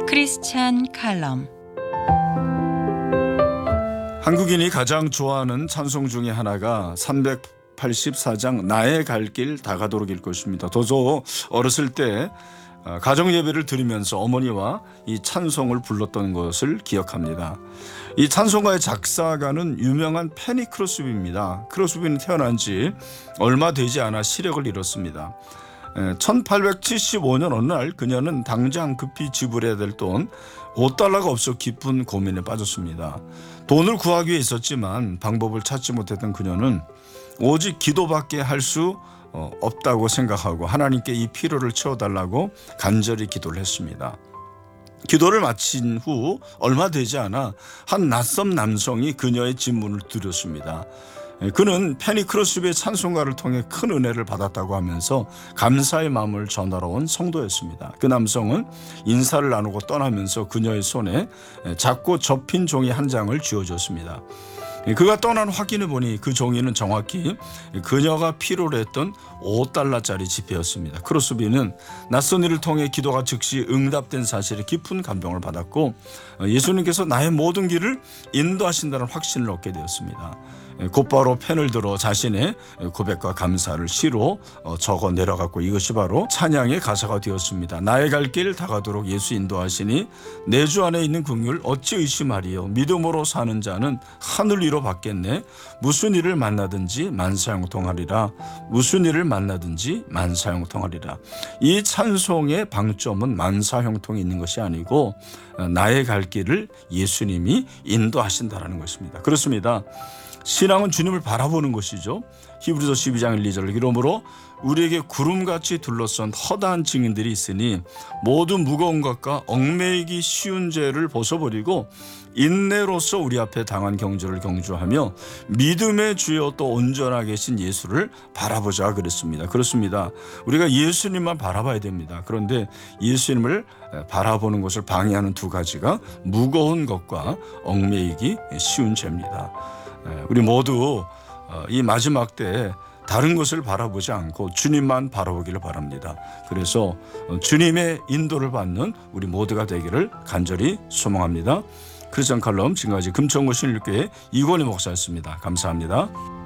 크리스찬 칼럼. 한국인이 가장 좋아하는 찬송 중에 하나가 384장 나의 갈 길 다가도록일 것입니다. 저도 어렸을 때 가정 예배를 드리면서 어머니와 이 찬송을 불렀던 것을 기억합니다. 이 찬송가의 작사가는 유명한 페니 크로스비입니다. 크로스비는 태어난 지 얼마 되지 않아 시력을 잃었습니다. 1875년 어느 날 그녀는 당장 급히 지불해야 될 돈 $5가 없어 깊은 고민에 빠졌습니다. 돈을 구하기 위해 있었지만 방법을 찾지 못했던 그녀는 오직 기도밖에 할 수 없다고 생각하고 하나님께 이 필요를 채워달라고 간절히 기도를 했습니다. 기도를 마친 후 얼마 되지 않아 한 낯선 남성이 그녀의 집문을 두드렸습니다. 그는 페니 크로스비의 찬송가를 통해 큰 은혜를 받았다고 하면서 감사의 마음을 전하러 온 성도였습니다. 그 남성은 인사를 나누고 떠나면서 그녀의 손에 작고 접힌 종이 한 장을 쥐어줬습니다. 그가 떠난 확인해 보니 그 종이는 정확히 그녀가 필요로 했던 $5짜리 지폐였습니다. 크로스비는 낯선 일을 통해 기도가 즉시 응답된 사실에 깊은 감동을 받았고 예수님께서 나의 모든 길을 인도하신다는 확신을 얻게 되었습니다. 곧바로 펜을 들어 자신의 고백과 감사를 시로 적어 내려갔고 이것이 바로 찬양의 가사가 되었습니다. 나의 갈 길 다가도록 예수 인도하시니 내 주 안에 있는 긍휼 어찌 의심하리요. 믿음으로 사는 자는 하늘 위로 받겠네. 무슨 일을 만나든지 만사형통하리라. 무슨 일을 만나든지 만사형통하리라. 이 찬송의 방점은 만사형통이 있는 것이 아니고 나의 갈 길을 예수님이 인도하신다라는 것입니다. 그렇습니다. 신앙은 주님을 바라보는 것이죠. 히브리서 12장 1, 2절 이러므로 우리에게 구름같이 둘러싼 허다한 증인들이 있으니 모든 무거운 것과 얽매이기 쉬운 죄를 벗어버리고 인내로서 우리 앞에 당한 경주를 경주하며 믿음의 주여 또 온전하게 계신 예수를 바라보자 그랬습니다. 그렇습니다. 우리가 예수님만 바라봐야 됩니다. 그런데 예수님을 바라보는 것을 방해하는 두 가지가 무거운 것과 얽매이기 쉬운 죄입니다. 우리 모두 이 마지막 때에 다른 것을 바라보지 않고 주님만 바라보기를 바랍니다. 그래서 주님의 인도를 받는 우리 모두가 되기를 간절히 소망합니다. 크리스찬 칼럼 지금까지 금천구 신일교회 이권희 목사였습니다. 감사합니다.